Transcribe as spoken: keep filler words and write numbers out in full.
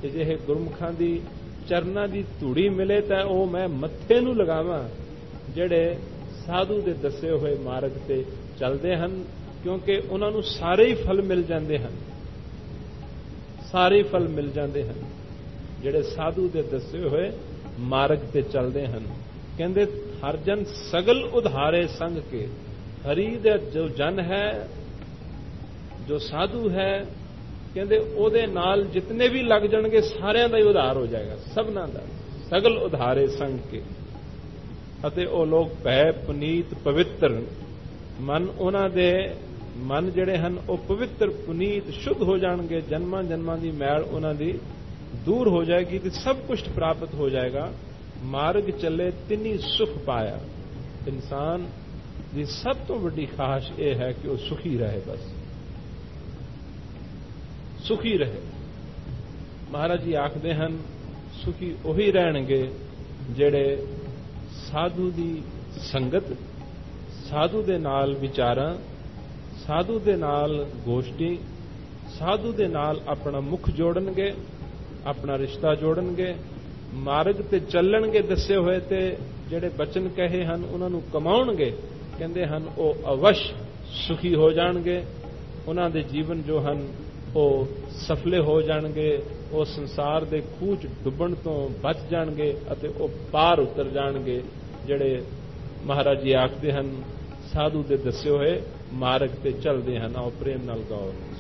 ਅਜਿਹੇ ਗੁਰਮੁਖਾਂ ਦੀ ਚਰਨਾਂ ਦੀ ਧੂੜੀ ਮਿਲੇ ਤਾਂ ਉਹ ਮੈਂ ਮੱਥੇ ਨੂੰ ਲਗਾਵਾਂ ਜਿਹੜੇ ਸਾਧੂ ਦੇ ਦੱਸੇ ਹੋਏ ਮਾਰਗ ਤੇ ਚੱਲਦੇ ਹਨ, ਕਿਉਂਕਿ ਉਹਨਾਂ ਨੂੰ ਸਾਰੇ ਹੀ ਫਲ ਮਿਲ ਜਾਂਦੇ ਹਨ, ਸਾਰੇ ਫਲ ਮਿਲ ਜਾਂਦੇ ਹਨ ਜਿਹੜੇ ਸਾਧੂ ਦੇ ਦੱਸੇ ਹੋਏ ਮਾਰਗ ਤੇ ਚੱਲਦੇ ਹਨ। ਕਹਿੰਦੇ ਹਰ ਜਨ ਸਗਲ ਉਧਾਰੇ ਸੰਗ ਕੇ, ਹਰੀ ਦਾ ਜੋ ਜਨ ਹੈ, ਜੋ ਸਾਧੂ ਹੈ, ਕਹਿੰਦੇ ਉਹਦੇ ਨਾਲ ਜਿਤਨੇ ਵੀ ਲੱਗ ਜਾਣਗੇ ਸਾਰਿਆਂ ਦਾ ਹੀ ਉਧਾਰ ਹੋ ਜਾਏਗਾ, ਸਭਨਾਂ ਦਾ। ਸਗਲ ਉਧਾਰੇ ਸੰਗ ਕੇ, ਅਤੇ ਉਹ ਲੋਕ ਭੈ ਪੁਨੀਤ ਪਵਿੱਤਰ, ਮਨ ਉਹਨਾਂ ਦੇ ਮਨ ਜਿਹੜੇ ਹਨ ਉਹ ਪਵਿੱਤਰ ਪੁਨੀਤ ਸ਼ੁੱਧ ਹੋ ਜਾਣਗੇ, ਜਨਮਾਂ ਜਨਮਾਂ ਦੀ ਮੈਲ ਉਹਨਾਂ ਦੀ ਦੂਰ ਹੋ ਜਾਏਗੀ ਤੇ ਸਭ ਕੁਝ ਪ੍ਰਾਪਤ ਹੋ ਜਾਏਗਾ। ਮਾਰਗ ਚੱਲੇ ਤਿੰਨੀ ਸੁਖ ਪਾਇਆ। ਇਨਸਾਨ ਦੀ ਸਭ ਤੋਂ ਵੱਡੀ ਖਾਹਿਸ਼ ਇਹ ਹੈ ਕਿ ਉਹ ਸੁਖੀ ਰਹੇ, ਬਸ ਸੁਖੀ ਰਹੇ। ਮਹਾਰਾਜ ਜੀ ਆਖਦੇ ਹਨ ਸੁਖੀ ਉਹੀ ਰਹਿਣਗੇ ਜਿਹੜੇ ਸਾਧੂ ਦੀ ਸੰਗਤ, ਸਾਧੂ ਦੇ ਨਾਲ ਵਿਚਾਰਾਂ, ਸਾਧੂ ਦੇ ਨਾਲ ਗੋਸ਼ਟੀ, ਸਾਧੂ ਦੇ ਨਾਲ ਆਪਣਾ ਮੁਖ ਜੋੜਨਗੇ, ਆਪਣਾ ਰਿਸ਼ਤਾ ਜੋੜਨਗੇ, ਮਾਰਗ ਤੇ ਚੱਲਣਗੇ ਦੱਸੇ ਹੋਏ ਤੇ ਜਿਹੜੇ ਬਚਨ ਕਹੇ ਹਨ ਉਹਨਾਂ ਨੂੰ ਕਮਾਉਣਗੇ। ਕਹਿੰਦੇ ਹਨ ਉਹ ਅਵਸ਼ ਸੁਖੀ ਹੋ ਜਾਣਗੇ, ਉਹਨਾਂ ਦੇ ਜੀਵਨ ਜੋ ਹਨ ਉਹ ਸਫਲੇ ਹੋ ਜਾਣਗੇ, ਉਹ ਸੰਸਾਰ ਦੇ ਖੂਹ 'ਚ ਡੁੱਬਣ ਤੋਂ ਬਚ ਜਾਣਗੇ ਅਤੇ ਉਹ ਪਾਰ ਉਤਰ ਜਾਣਗੇ, ਜਿਹੜੇ ਮਹਾਰਾਜ ਜੀ ਆਖਦੇ ਹਨ ਸਾਧੂ ਦੇ ਦੱਸੇ ਹੋਏ ਮਾਰਗ ਤੇ ਚੱਲਦੇ ਹਨ। ਆਓ ਪ੍ਰੇਮ ਨਾਲ ਗਾਓ।